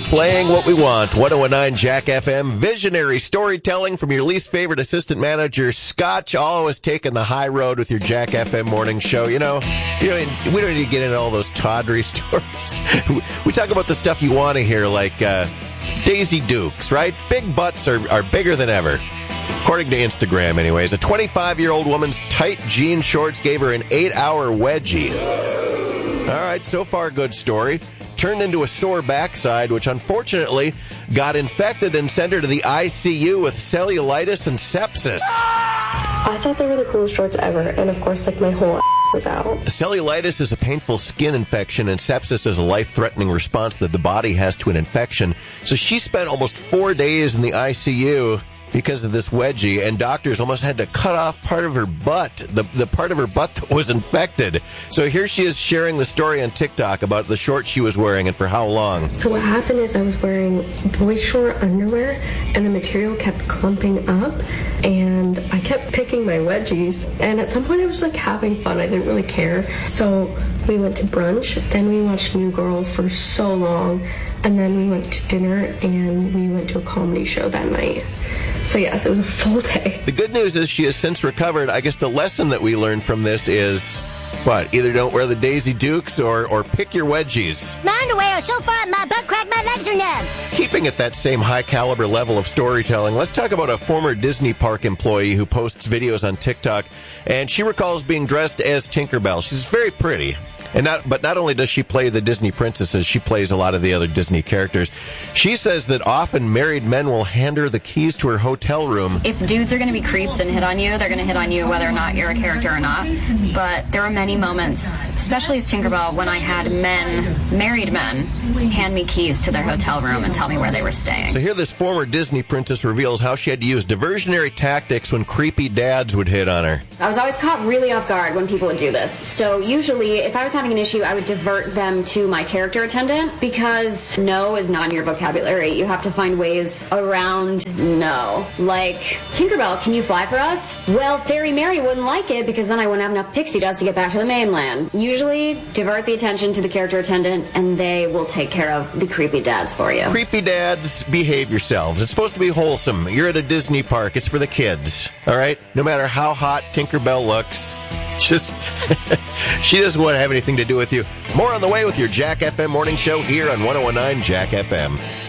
Playing what we want. 101.9 Jack FM. Visionary storytelling from your least favorite assistant manager, Scotch. Always taking the high road with your Jack FM morning show. We don't need to get into all those tawdry stories. We talk about the stuff you want to hear, like Daisy Dukes, right? Big butts are bigger than ever. According to Instagram, anyways. A 25-year-old woman's tight jean shorts gave her an 8-hour wedgie. All right, so far, good story. Turned into a sore backside, which unfortunately got infected and sent her to the ICU with cellulitis and sepsis. I thought they were the coolest shorts ever, and of course, my whole was out. Cellulitis is a painful skin infection, and sepsis is a life-threatening response that the body has to an infection. So she spent almost 4 days in the ICU because of this wedgie, and doctors almost had to cut off part of her butt, the part of her butt that was infected. So here she is sharing the story on TikTok about the shorts she was wearing and for how long. So what happened is I was wearing boy short underwear, and the material kept clumping up, and I kept picking my wedgies, and at some point I was having fun. I didn't really care. So we went to brunch, then we watched New Girl for so long, and then we went to dinner, and we went to a comedy show that night. So yes, it was a full day. The good news is she has since recovered. I guess the lesson that we learned from this is, what? Either don't wear the Daisy Dukes or pick your wedgies. My underwear are so far my butt crack, my legs are numb. Keeping at that same high caliber level of storytelling, let's talk about a former Disney park employee who posts videos on TikTok, and she recalls being dressed as Tinkerbell. She's very pretty. But not only does she play the Disney princesses, she plays a lot of the other Disney characters. She says that often married men will hand her the keys to her hotel room. If dudes are going to be creeps and hit on you, they're going to hit on you whether or not you're a character or not. But there were many moments, especially as Tinkerbell, when I had married men, hand me keys to their hotel room and tell me where they were staying. So here this former Disney princess reveals how she had to use diversionary tactics when creepy dads would hit on her. I was always caught really off guard when people would do this. So usually, if I was having an issue, I would divert them to my character attendant, because no is not in your vocabulary. You have to find ways around no. Like, Tinkerbell, can you fly for us? Well, Fairy Mary wouldn't like it, because then I wouldn't have enough pixie dust to get back to the mainland. Usually, divert the attention to the character attendant, and they will take care of the creepy dads for you. Creepy dads, behave yourselves. It's supposed to be wholesome. You're at a Disney park. It's for the kids. All right? No matter how hot Tinkerbell looks, she doesn't want to have anything to do with you. More on the way with your Jack FM morning show here on 101.9 Jack FM.